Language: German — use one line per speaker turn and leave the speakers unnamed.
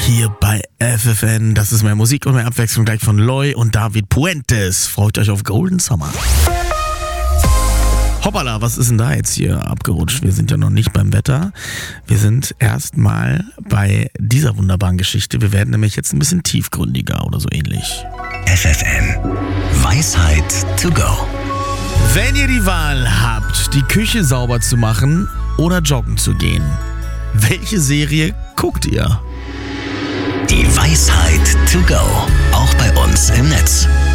hier bei FFN. Das ist mehr Musik und mehr Abwechslung gleich von Loy und David Puentes. Freut euch auf Golden Summer. Hoppala, was ist denn da jetzt hier abgerutscht? Wir sind ja noch nicht beim Wetter. Wir sind erstmal bei dieser wunderbaren Geschichte. Wir werden nämlich jetzt ein bisschen tiefgründiger oder so ähnlich.
FFN. Weisheit to go.
Wenn ihr die Wahl habt, die Küche sauber zu machen oder joggen zu gehen, welche Serie guckt ihr?
Die Weisheit to go. Auch bei uns im Netz.